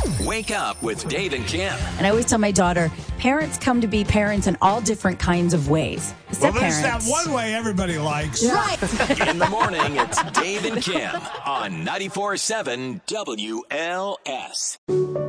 Wake up with Dave and Kim. And I always tell my daughter, parents come to be parents in all different kinds of ways. Well, there's that one way everybody likes. Right. In the morning, it's Dave and Kim on 94.7 WLS.